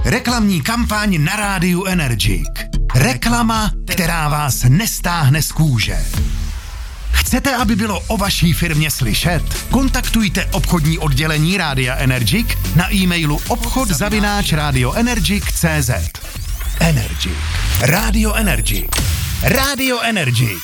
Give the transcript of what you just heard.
Reklamní kampaň na rádiu Energik. Reklama, která vás nestáhne z kůže. Chcete, aby bylo o vaší firmě slyšet? Kontaktujte obchodní oddělení Rádia Energik na e-mailu obchod@radioenergic.cz. Energik. Rádio Energik. Rádio Energik.